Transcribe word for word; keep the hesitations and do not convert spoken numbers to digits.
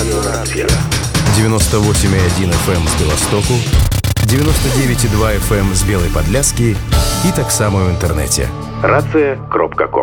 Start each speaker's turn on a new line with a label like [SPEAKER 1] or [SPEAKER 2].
[SPEAKER 1] радыёрацыя.
[SPEAKER 2] девяносто восемь и один эф эм з Беластоку, девяносто девять и два эф эм з Белай Падляскі і таксама ў інтэрнэце.
[SPEAKER 1] рацыя кропка ком.